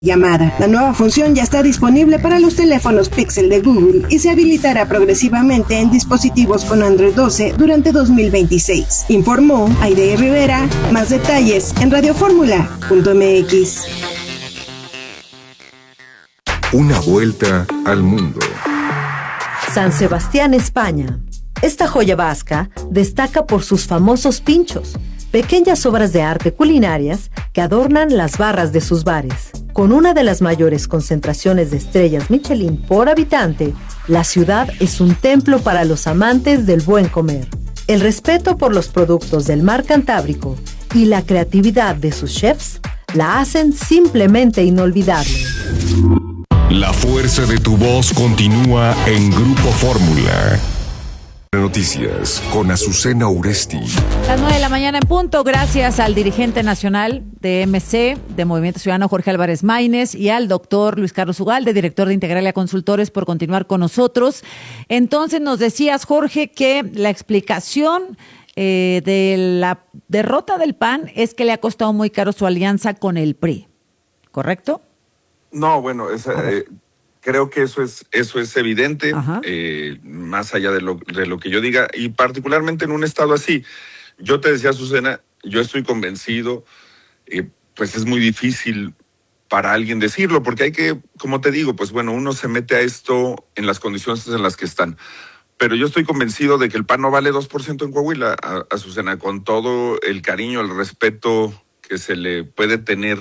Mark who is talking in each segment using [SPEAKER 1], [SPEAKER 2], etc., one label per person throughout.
[SPEAKER 1] llamada. La nueva función ya está disponible para los teléfonos Pixel de Google y se habilitará progresivamente en dispositivos con Android 12 durante 2026. Informó Aide Rivera. Más detalles en radioformula.mx.
[SPEAKER 2] Una vuelta al mundo.
[SPEAKER 3] San Sebastián, España. Esta joya vasca destaca por sus famosos pinchos, pequeñas obras de arte culinarias que adornan las barras de sus bares. Con una de las mayores concentraciones de estrellas Michelin por habitante, la ciudad es un templo para los amantes del buen comer. El respeto por los productos del mar Cantábrico y la creatividad de sus chefs la hacen simplemente inolvidable.
[SPEAKER 2] La fuerza de tu voz continúa en Grupo Fórmula. Noticias con Azucena Uresti.
[SPEAKER 4] Las 9 de la mañana en punto, gracias al dirigente nacional de MC, de Movimiento Ciudadano, Jorge Álvarez Maínez, y al doctor Luis Carlos Ugalde, director de Integralia Consultores, por continuar con nosotros. Entonces nos decías, Jorge, que la explicación de la derrota del PAN es que le ha costado muy caro su alianza con el PRI, ¿correcto?
[SPEAKER 5] No, bueno, creo que eso es evidente, más allá de lo que yo diga, y particularmente en un estado así. Yo te decía, Azucena, yo estoy convencido, pues es muy difícil para alguien decirlo, porque hay que, como te digo, pues bueno, uno se mete a esto en las condiciones en las que están. Pero yo estoy convencido de que el PAN no vale 2% en Coahuila, Azucena, con todo el cariño, el respeto que se le puede tener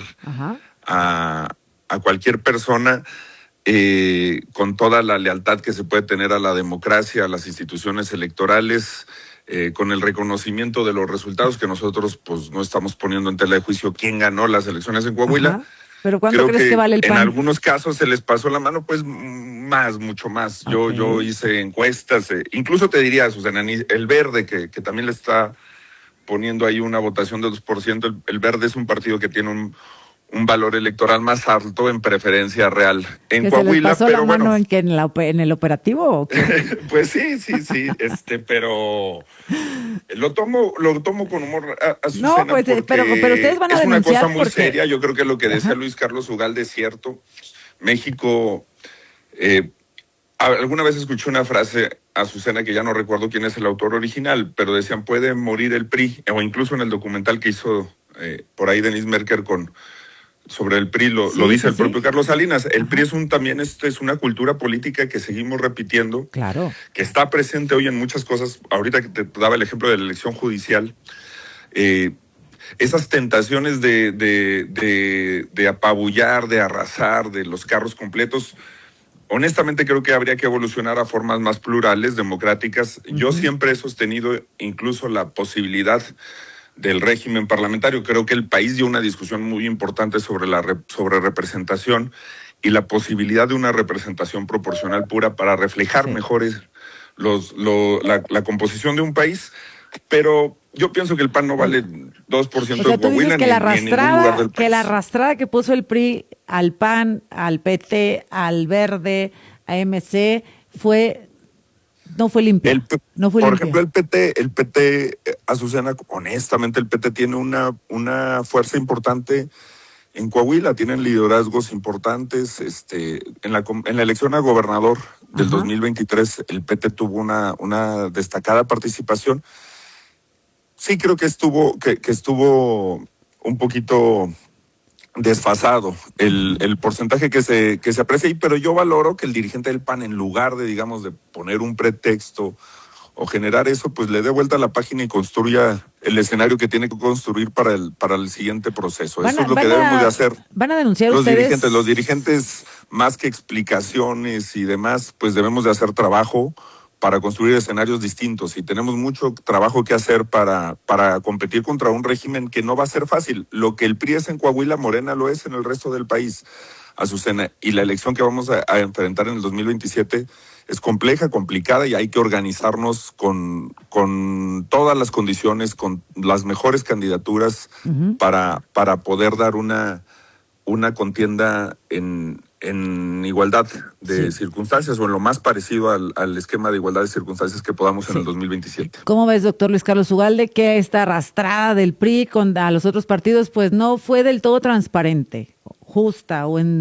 [SPEAKER 5] a cualquier persona, con toda la lealtad que se puede tener a la democracia, a las instituciones electorales, con el reconocimiento de los resultados que nosotros pues no estamos poniendo en tela de juicio quién ganó las elecciones en Coahuila.
[SPEAKER 4] ¿Pero cuánto crees que vale el PAN?
[SPEAKER 5] En algunos casos se les pasó la mano, pues mucho más. Yo hice encuestas, incluso te diría, Susana, el Verde, que también le está poniendo ahí una votación de 2%, el Verde es un partido que tiene un valor electoral más alto en preferencia real en
[SPEAKER 4] ¿Que
[SPEAKER 5] Coahuila.
[SPEAKER 4] se les pasó la mano en el operativo o qué?
[SPEAKER 5] Pues sí, pero lo tomo con humor, Azucena,
[SPEAKER 4] no, pues, pero ustedes van a denunciar.
[SPEAKER 5] Es una cosa muy seria. Yo creo que lo que decía Luis Carlos Ugalde es cierto. México, alguna vez escuché una frase, Azucena, que ya no recuerdo quién es el autor original, pero decían, puede morir el PRI, o incluso en el documental que hizo por ahí Denise Merker sobre el PRI, lo dice el propio Carlos Salinas. El PRI es una cultura política que seguimos repitiendo, que está presente hoy en muchas cosas. Ahorita que te daba el ejemplo de la elección judicial, esas tentaciones de apabullar, de arrasar, de los carros completos, honestamente creo que habría que evolucionar a formas más plurales, democráticas. Yo siempre he sostenido incluso la posibilidad del régimen parlamentario. Creo que el país dio una discusión muy importante sobre representación y la posibilidad de una representación proporcional pura para reflejar mejores la composición de un país, pero yo pienso que el PAN no vale 2% de Coahuila ni en ningún lugar del país.
[SPEAKER 4] Que la arrastrada que puso el PRI al PAN, al PT, al Verde, a MC, no fue limpio.
[SPEAKER 5] Por ejemplo, el PT, Azucena, honestamente, el PT tiene una fuerza importante en Coahuila, tienen liderazgos importantes. En la elección a gobernador del 2023, el PT tuvo una destacada participación. Sí, creo que estuvo un poquito desfasado el porcentaje que se aprecia ahí, pero yo valoro que el dirigente del PAN, en lugar de, digamos, de poner un pretexto o generar eso, pues le dé vuelta a la página y construya el escenario que tiene que construir para el siguiente proceso. Eso es lo que debemos de hacer.
[SPEAKER 4] ¿Van a denunciar
[SPEAKER 5] los
[SPEAKER 4] ustedes?
[SPEAKER 5] Los dirigentes, más que explicaciones y demás, pues debemos de hacer trabajo para construir escenarios distintos, y tenemos mucho trabajo que hacer para competir contra un régimen que no va a ser fácil. Lo que el PRI es en Coahuila, Morena lo es en el resto del país, Azucena, y la elección que vamos a enfrentar en el 2027 es compleja, complicada, y hay que organizarnos con todas las condiciones, con las mejores candidaturas para poder dar una contienda en igualdad de circunstancias, o en lo más parecido al esquema de igualdad de circunstancias que podamos en el 2027.
[SPEAKER 4] ¿Cómo ves, doctor Luis Carlos Ugalde, que esta arrastrada del PRI a los otros partidos pues no fue del todo transparente? justa o en